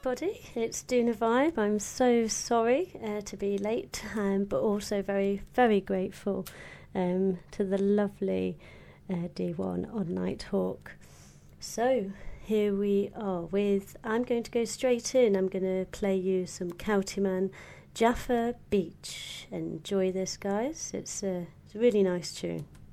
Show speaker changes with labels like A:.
A: everybody. It's Duna Vibe. I'm so sorry to be late, but also very, very grateful to the lovely D1 on Nighthawk. So here we are with, I'm going to go straight in. I'm going to play you some Coutyman Jaffa Beach. Enjoy this, guys. It's a really nice tune.